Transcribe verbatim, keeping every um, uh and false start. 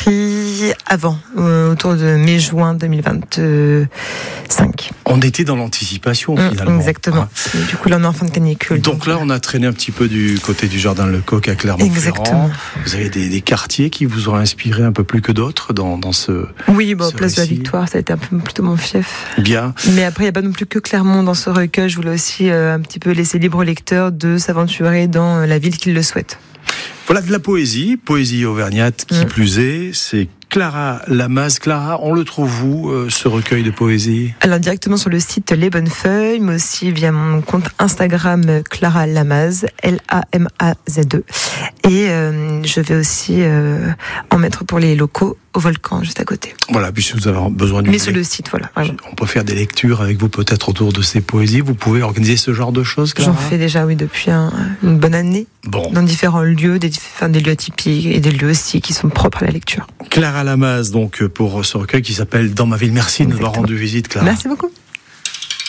écrit avant, euh, autour de mai-juin deux mille vingt-cinq. On était dans l'anticipation Mmh, finalement. exactement. Hein. Du coup, là, on est en fin de canicule. Donc, donc là, on a traîné un petit peu du côté du Jardin Lecoq à Clermont-Ferrand. Exactement. Vous avez des, des quartiers qui vous ont inspiré un peu plus que d'autres dans, dans ce Oui, bon, ce Place de la récit. Victoire, ça a été un peu plutôt mon fief. Bien. Mais après, il n'y a pas non plus que Clermont dans ce recueil. Je voulais aussi euh, un petit peu laisser libre au lecteur de s'aventurer dans euh, la ville qu'il le souhaite. Voilà de la poésie, poésie auvergnate qui mmh. plus est, c'est Clara Lamaze. Clara, on le trouve où, euh, ce recueil de poésie ? Alors directement sur le site Les Bonnes Feuilles, mais aussi via mon compte Instagram Clara Lamaze, L A M A Z E. Et euh, je vais aussi euh, en mettre pour les locaux au Volcan, juste à côté. Voilà, puis si vous avez besoin d'une... Mais sur le site, voilà. Vraiment. On peut faire des lectures avec vous peut-être autour de ces poésies. Vous pouvez organiser ce genre de choses, Clara ? J'en fais déjà, oui, depuis un, une bonne année. Bon. Dans différents lieux, des, enfin, des lieux atypiques et des lieux aussi qui sont propres à la lecture. Clara Lamaze, donc, pour ce recueil qui s'appelle Dans ma ville. Merci de nous avoir rendu visite, Clara. Merci beaucoup.